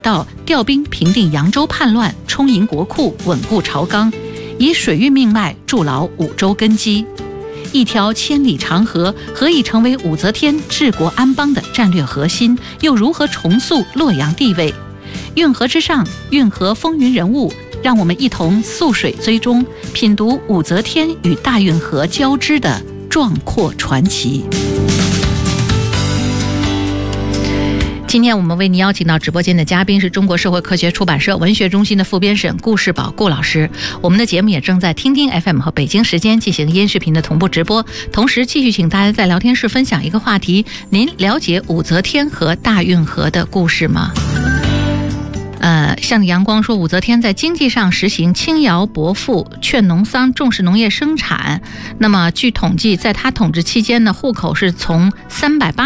到调兵平定扬州叛乱，充盈国库，稳固朝纲，以水运命脉筑牢五州根基。一条千里长河何以成为武则天治国安邦的战略核心？又如何重塑洛阳地位？运河之上，运河风云人物，让我们一同溯水追踪，品读武则天与大运河交织的壮阔传奇。今天我们为您邀请到直播间的嘉宾是中国社会科学出版社文学中心的副编审顾世宝顾老师。我们的节目也正在听听 FM 和北京时间进行音视频的同步直播，同时继续请大家在聊天室分享一个话题：您了解武则天和大运河的故事吗？向阳光说，武则天在经济上实行轻徭薄赋，劝农桑，重视农业生产。那么据统计，在她统治期间呢，户口是从380